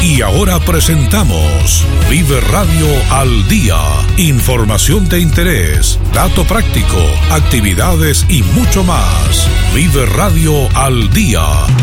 Y ahora presentamos Vive Radio al Día. Información de interés, dato práctico, actividades y mucho más. Vive Radio al Día.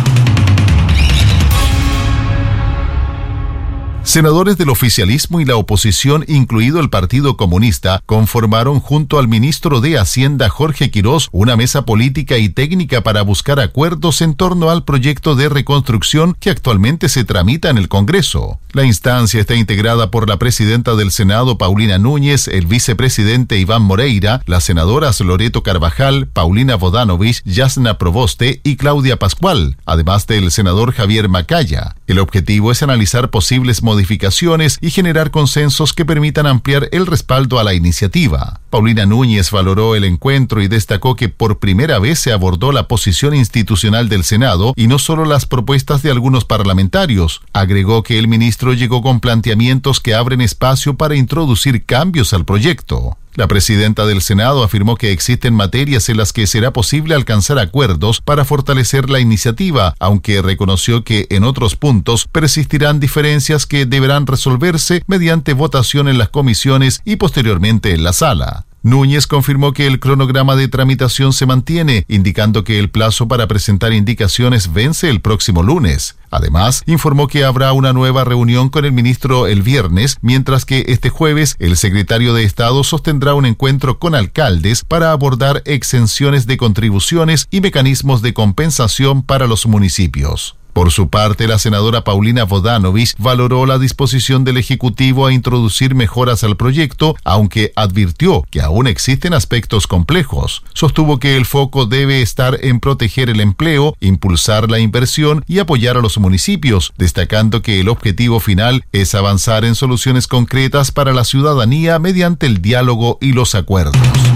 Senadores del oficialismo y la oposición, incluido el Partido Comunista, conformaron junto al ministro de Hacienda, Jorge Quirós, una mesa política y técnica para buscar acuerdos en torno al proyecto de reconstrucción que actualmente se tramita en el Congreso. La instancia está integrada por la presidenta del Senado, Paulina Núñez, el vicepresidente Iván Moreira, las senadoras Loreto Carvajal, Paulina Bodanovich, Yasna Proboste y Claudia Pascual, además del senador Javier Macaya. El objetivo es analizar posibles modificaciones y generar consensos que permitan ampliar el respaldo a la iniciativa. Paulina Núñez valoró el encuentro y destacó que por primera vez se abordó la posición institucional del Senado y no solo las propuestas de algunos parlamentarios. Agregó que el ministro llegó con planteamientos que abren espacio para introducir cambios al proyecto. La presidenta del Senado afirmó que existen materias en las que será posible alcanzar acuerdos para fortalecer la iniciativa, aunque reconoció que en otros puntos persistirán diferencias que deberán resolverse mediante votación en las comisiones y posteriormente en la sala. Núñez confirmó que el cronograma de tramitación se mantiene, indicando que el plazo para presentar indicaciones vence el próximo lunes. Además, informó que habrá una nueva reunión con el ministro el viernes, mientras que este jueves el secretario de Estado sostendrá un encuentro con alcaldes para abordar exenciones de contribuciones y mecanismos de compensación para los municipios. Por su parte, la senadora Paulina Bodanovich valoró la disposición del Ejecutivo a introducir mejoras al proyecto, aunque advirtió que aún existen aspectos complejos. Sostuvo que el foco debe estar en proteger el empleo, impulsar la inversión y apoyar a los municipios, destacando que el objetivo final es avanzar en soluciones concretas para la ciudadanía mediante el diálogo y los acuerdos.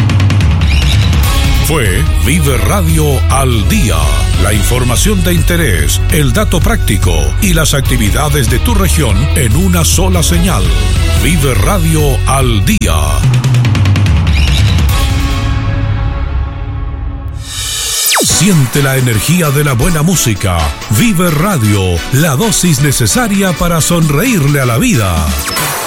Fue Vive Radio al Día. La información de interés, el dato práctico y las actividades de tu región en una sola señal. Vive Radio al Día. Siente la energía de la buena música. Vive Radio, la dosis necesaria para sonreírle a la vida.